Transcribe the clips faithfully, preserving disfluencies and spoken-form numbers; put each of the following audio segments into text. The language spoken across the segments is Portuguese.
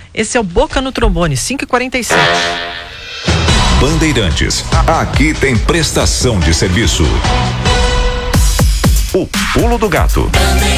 Esse é o Boca no Trombone, cinco e quarenta e sete. Bandeirantes, aqui tem prestação de serviço. O Pulo do Gato.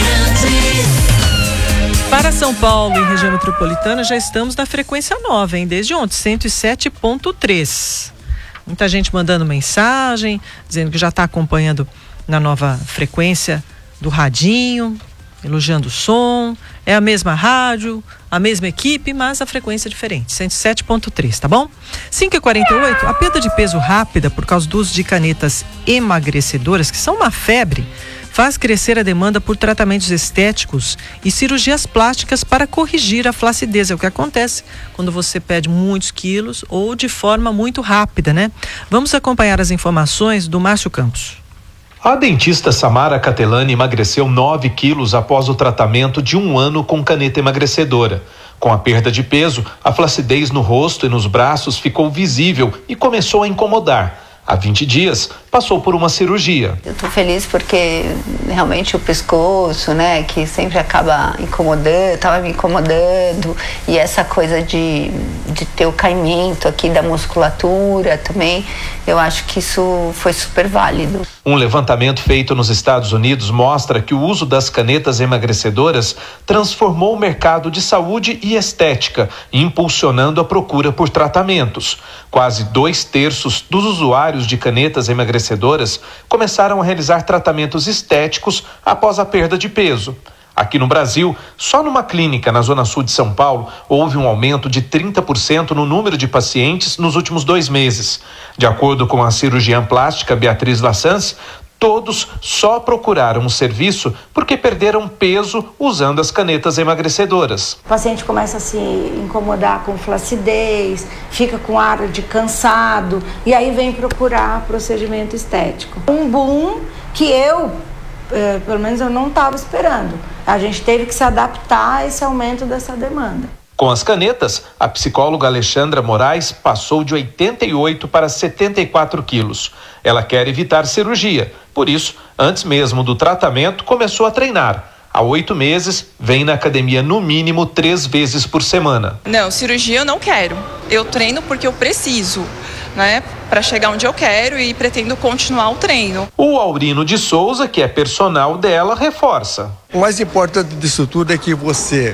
Para São Paulo e região metropolitana já estamos na frequência nova, hein? Desde ontem, cento e sete ponto três. Muita gente mandando mensagem, dizendo que já está acompanhando na nova frequência do radinho, elogiando o som. É a mesma rádio, a mesma equipe, mas a frequência é diferente, cento e sete ponto três, tá bom? cinco e quarenta e oito, a perda de peso rápida por causa do uso de canetas emagrecedoras, que são uma febre, faz crescer a demanda por tratamentos estéticos e cirurgias plásticas para corrigir a flacidez. É o que acontece quando você perde muitos quilos ou de forma muito rápida, né? Vamos acompanhar as informações do Márcio Campos. A dentista Samara Catelani emagreceu nove quilos após o tratamento de um ano com caneta emagrecedora. Com a perda de peso, a flacidez no rosto e nos braços ficou visível e começou a incomodar. Há vinte dias, passou por uma cirurgia. Eu tô feliz porque realmente o pescoço, né, que sempre acaba incomodando, tava me incomodando, e essa coisa de, de ter o caimento aqui da musculatura também, eu acho que isso foi super válido. Um levantamento feito nos Estados Unidos mostra que o uso das canetas emagrecedoras transformou o mercado de saúde e estética, impulsionando a procura por tratamentos. Quase dois terços dos usuários de canetas emagrecedoras começaram a realizar tratamentos estéticos após a perda de peso. Aqui no Brasil, só numa clínica na Zona Sul de São Paulo, houve um aumento de trinta por cento no número de pacientes nos últimos dois meses. De acordo com a cirurgiã plástica Beatriz Lassance, todos só procuraram o serviço porque perderam peso usando as canetas emagrecedoras. O paciente começa a se incomodar com flacidez, fica com ar de cansado e aí vem procurar procedimento estético. Um boom que eu, eh, pelo menos eu não estava esperando. A gente teve que se adaptar a esse aumento dessa demanda. Com as canetas, a psicóloga Alexandra Moraes passou de oitenta e oito para setenta e quatro quilos. Ela quer evitar cirurgia, por isso, antes mesmo do tratamento, começou a treinar. Há oito meses, vem na academia no mínimo três vezes por semana. Não, cirurgia eu não quero. Eu treino porque eu preciso, né? Para chegar onde eu quero e pretendo continuar o treino. O Aurino de Souza, que é personal dela, reforça. O mais importante disso tudo é que você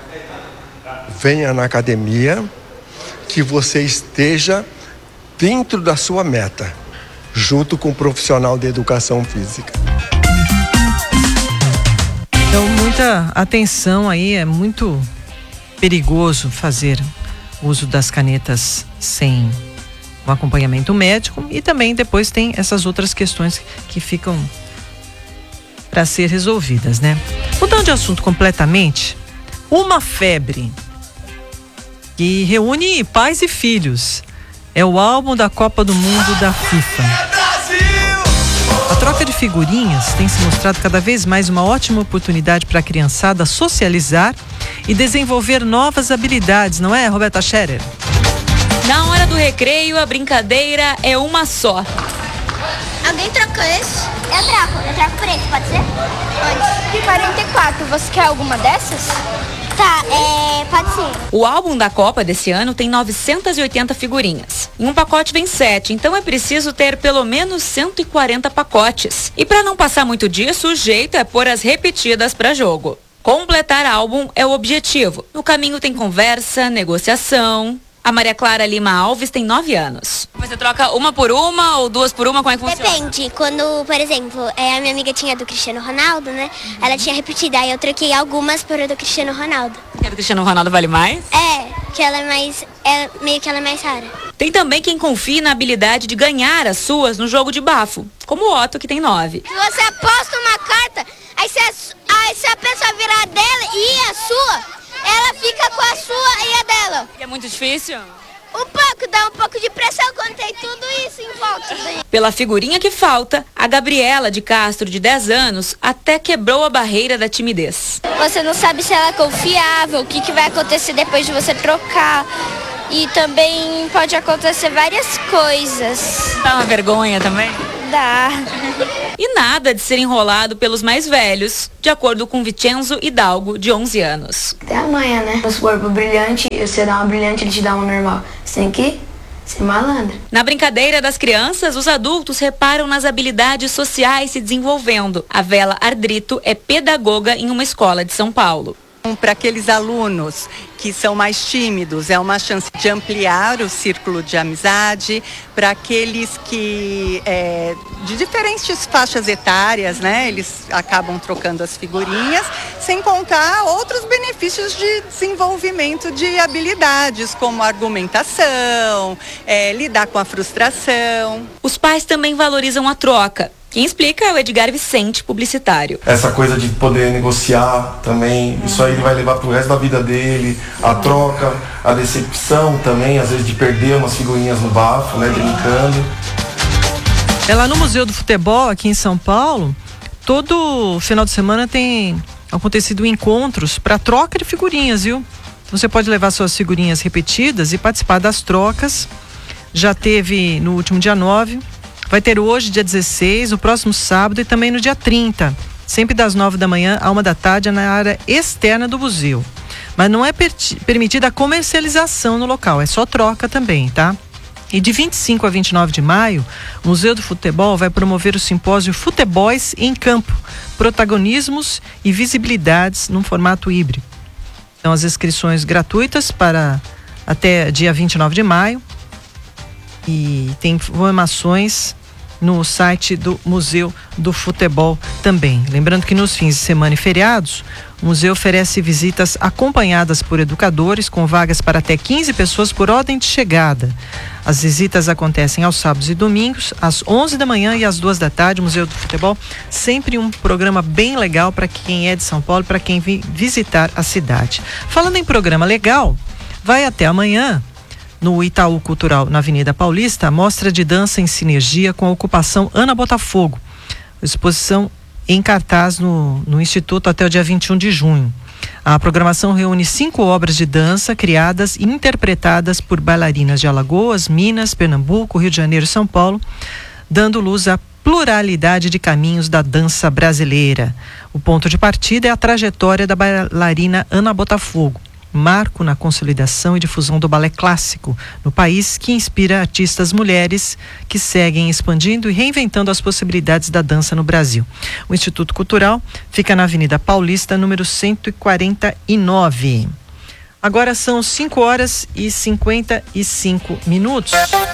venha na academia, que você esteja dentro da sua meta, junto com o profissional de educação física. Então, muita atenção aí, é muito perigoso fazer uso das canetas sem o acompanhamento médico, e também depois tem essas outras questões que ficam para ser resolvidas, né? Mudando de assunto completamente, uma febre que reúne pais e filhos é o álbum da Copa do Mundo da FIFA. A troca de figurinhas tem se mostrado cada vez mais uma ótima oportunidade para a criançada socializar e desenvolver novas habilidades, não é, Roberta Scherer? Na hora do recreio, a brincadeira é uma só. Alguém troca esse? Eu troco, eu troco por esse, pode ser? Pode. quarenta e quatro, você quer alguma dessas? Tá, é, pode ser. O álbum da Copa desse ano tem novecentas e oitenta figurinhas. Em um pacote vem sete, então é preciso ter pelo menos cento e quarenta pacotes. E para não passar muito disso, o jeito é pôr as repetidas para jogo. Completar álbum é o objetivo. No caminho tem conversa, negociação. A Maria Clara Lima Alves tem nove anos. Você troca uma por uma ou duas por uma? Como é que funciona? Depende. Quando, por exemplo, é, a minha amiga tinha do Cristiano Ronaldo, né? Uhum. Ela tinha repetido, aí eu troquei algumas por a do Cristiano Ronaldo. E a do Cristiano Ronaldo vale mais? É, que ela é mais, é, meio que ela é mais rara. Tem também quem confie na habilidade de ganhar as suas no jogo de bafo, como o Otto, que tem nove. Se você aposta uma carta, aí se a, aí se a pessoa virar a dela e a sua, ela fica com a sua e a dela. E é muito difícil? Um pouco, dá um pouco de pressão quando tem tudo isso em volta. Pela figurinha que falta, a Gabriela de Castro, de dez anos, até quebrou a barreira da timidez. Você não sabe se ela é confiável, o que, que vai acontecer depois de você trocar. E também pode acontecer várias coisas. Dá uma vergonha também? Obrigada. E nada de ser enrolado pelos mais velhos, de acordo com Vicenzo Hidalgo, de onze anos. Até amanhã, né? Se for pro brilhante, você dá uma brilhante, ele te dá uma normal. Você tem que ser malandro. Na brincadeira das crianças, os adultos reparam nas habilidades sociais se desenvolvendo. A Vela Ardrito é pedagoga em uma escola de São Paulo. Para aqueles alunos que são mais tímidos, é uma chance de ampliar o círculo de amizade. Para aqueles que, é, de diferentes faixas etárias, né, eles acabam trocando as figurinhas, sem contar outros benefícios de desenvolvimento de habilidades, como argumentação, é, lidar com a frustração. Os pais também valorizam a troca. Quem explica é o Edgar Vicente, publicitário. Essa coisa de poder negociar também, isso aí ele vai levar pro resto da vida dele, a troca, a decepção também, às vezes de perder umas figurinhas no bafo, né, brincando. É lá no Museu do Futebol, aqui em São Paulo, todo final de semana tem acontecido encontros para troca de figurinhas, viu? Você pode levar suas figurinhas repetidas e participar das trocas. Já teve no último dia nove. Vai ter hoje, dia dezesseis, o próximo sábado e também no dia trinta, sempre das nove da manhã à uma da tarde na área externa do museu. Mas não é per- permitida a comercialização no local, é só troca também, tá? E de vinte e cinco a vinte e nove de maio, o Museu do Futebol vai promover o simpósio Futebóis em Campo, protagonismos e visibilidades num formato híbrido. Então, as inscrições gratuitas para até dia vinte e nove de maio e tem informações no site do Museu do Futebol também. Lembrando que nos fins de semana e feriados, o museu oferece visitas acompanhadas por educadores com vagas para até quinze pessoas por ordem de chegada. As visitas acontecem aos sábados e domingos, às onze da manhã e às duas da tarde. O Museu do Futebol, sempre um programa bem legal para quem é de São Paulo, para quem vem visitar a cidade. Falando em programa legal, vai até amanhã no Itaú Cultural, na Avenida Paulista, a mostra de dança em sinergia com a ocupação Ana Botafogo. Exposição em cartaz no, no Instituto até o dia vinte e um de junho. A programação reúne cinco obras de dança criadas e interpretadas por bailarinas de Alagoas, Minas, Pernambuco, Rio de Janeiro e São Paulo, dando luz à pluralidade de caminhos da dança brasileira. O ponto de partida é a trajetória da bailarina Ana Botafogo, marco na consolidação e difusão do balé clássico no país, que inspira artistas mulheres que seguem expandindo e reinventando as possibilidades da dança no Brasil. O Instituto Cultural fica na Avenida Paulista, número cento e quarenta e nove. Agora são cinco horas e cinquenta e cinco minutos.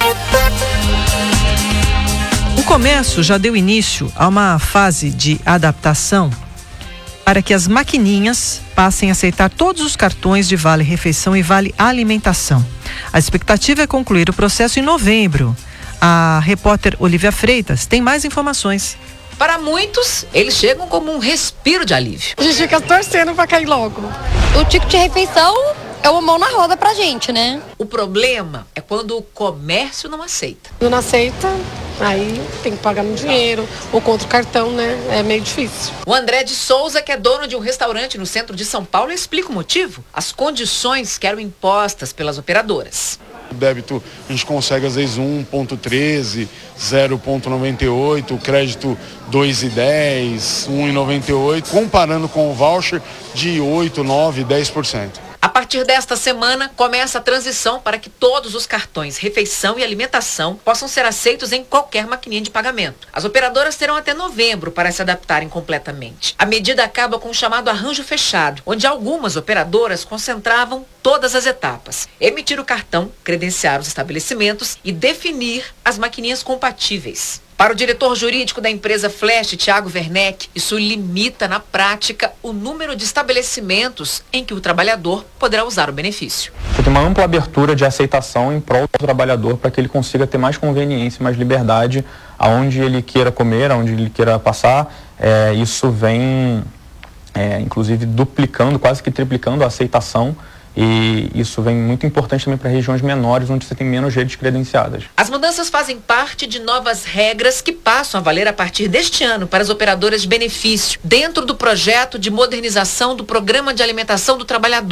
O comércio já deu início a uma fase de adaptação para que as maquininhas passem a aceitar todos os cartões de Vale Refeição e Vale Alimentação. A expectativa é concluir o processo em novembro. A repórter Olivia Freitas tem mais informações. Para muitos, eles chegam como um respiro de alívio. A gente fica torcendo para cair logo. O ticket de refeição é uma mão na roda pra gente, né? O problema é quando o comércio não aceita. Não aceita, aí tem que pagar no dinheiro ou contra o cartão, né? É meio difícil. O André de Souza, que é dono de um restaurante no centro de São Paulo, explica o motivo. As condições que eram impostas pelas operadoras. O débito a gente consegue às vezes um ponto treze, zero ponto noventa e oito, o crédito dois e dez, um e noventa e oito, comparando com o voucher de oito, nove, dez por cento. A partir desta semana, começa a transição para que todos os cartões refeição e alimentação possam ser aceitos em qualquer maquininha de pagamento. As operadoras terão até novembro para se adaptarem completamente. A medida acaba com o chamado arranjo fechado, onde algumas operadoras concentravam todas as etapas: emitir o cartão, credenciar os estabelecimentos e definir as maquininhas compatíveis. Para o diretor jurídico da empresa Flash, Thiago Werneck, isso limita na prática o número de estabelecimentos em que o trabalhador poderá usar o benefício. Tem uma ampla abertura de aceitação em prol do trabalhador para que ele consiga ter mais conveniência, mais liberdade aonde ele queira comer, aonde ele queira passar. É, isso vem, é, inclusive, duplicando, quase que triplicando a aceitação. E isso vem muito importante também para regiões menores, onde você tem menos redes credenciadas. As mudanças fazem parte de novas regras que passam a valer a partir deste ano para as operadoras de benefício, dentro do projeto de modernização do Programa de Alimentação do Trabalhador,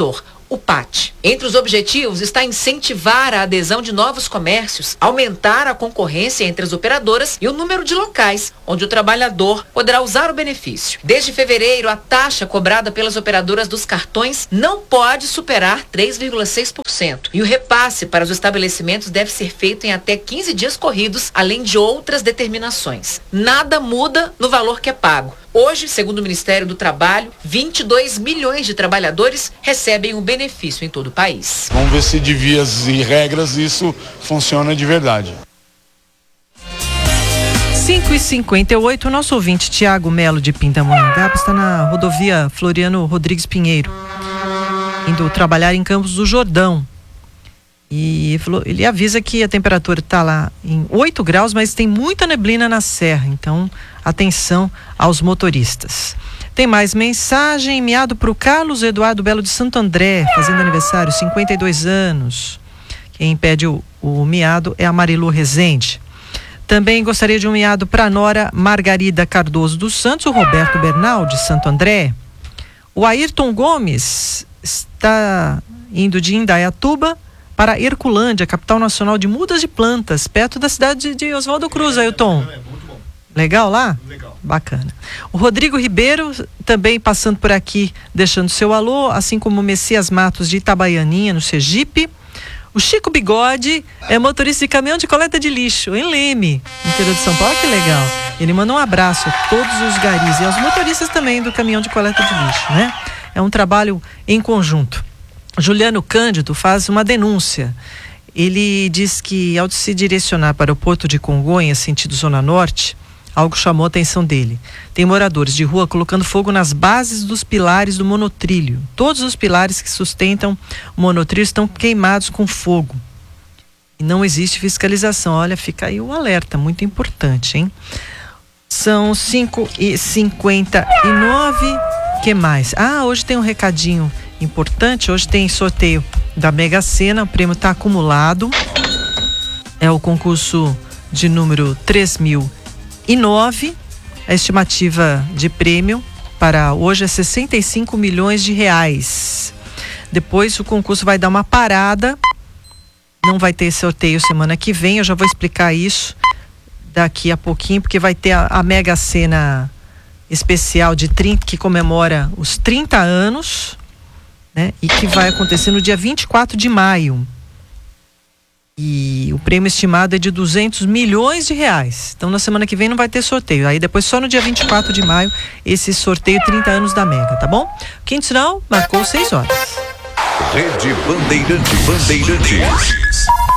o P A T. Entre os objetivos está incentivar a adesão de novos comércios, aumentar a concorrência entre as operadoras e o número de locais onde o trabalhador poderá usar o benefício. Desde fevereiro, a taxa cobrada pelas operadoras dos cartões não pode superar três vírgula seis por cento e o repasse para os estabelecimentos deve ser feito em até quinze dias corridos, além de outras determinações. Nada muda no valor que é pago. Hoje, segundo o Ministério do Trabalho, vinte e dois milhões de trabalhadores recebem o benefício em todo o país. Vamos ver se de vias e regras isso funciona de verdade. cinco e cinquenta e oito, o nosso ouvinte Tiago Melo de Pindamonhangaba está na rodovia Floriano Rodrigues Pinheiro, indo trabalhar em Campos do Jordão. E ele avisa que a temperatura está lá em oito graus, mas tem muita neblina na serra, então atenção aos motoristas. Tem mais mensagem enviado para o Carlos Eduardo Belo de Santo André, fazendo aniversário, cinquenta e dois anos. Quem pede o, o miado é a Marilu Rezende. Também gostaria de um miado para a nora Margarida Cardoso dos Santos, o Roberto Bernal de Santo André. O Ayrton Gomes está indo de Indaiatuba para Herculândia, capital nacional de mudas de plantas, perto da cidade de Oswaldo Cruz, Ailton. Legal lá? Legal. Bacana. O Rodrigo Ribeiro também passando por aqui, deixando seu alô, assim como o Messias Matos de Itabaianinha, no Sergipe. O Chico Bigode é motorista de caminhão de coleta de lixo em Leme, interior de São Paulo. Que legal. Ele manda um abraço a todos os garis e aos motoristas também do caminhão de coleta de lixo, né? É um trabalho em conjunto. Juliano Cândido faz uma denúncia. Ele diz que ao se direcionar para o Porto de Congonhas, sentido Zona Norte, algo chamou a atenção dele. Tem moradores de rua colocando fogo nas bases dos pilares do monotrilho. Todos os pilares que sustentam o monotrilho estão queimados com fogo. E não existe fiscalização. Olha, fica aí o alerta, muito importante, hein? São cinco e cinquenta e nove. Que mais? Ah, hoje tem um recadinho importante. Hoje tem sorteio da Mega Sena. O prêmio está acumulado. É o concurso de número três mil e nove. A estimativa de prêmio para hoje é sessenta e cinco milhões de reais. Depois o concurso vai dar uma parada. Não vai ter sorteio semana que vem. Eu já vou explicar isso daqui a pouquinho, porque vai ter a, a Mega Sena especial de trinta, que comemora os trinta anos, né? E que vai acontecer no dia vinte e quatro de maio. E o prêmio estimado é de duzentos milhões de reais. Então na semana que vem não vai ter sorteio. Aí depois só no dia vinte e quatro de maio esse sorteio trinta anos da Mega, tá bom? Quinto sinal marcou seis horas. Rede Bandeirante Bandeirantes.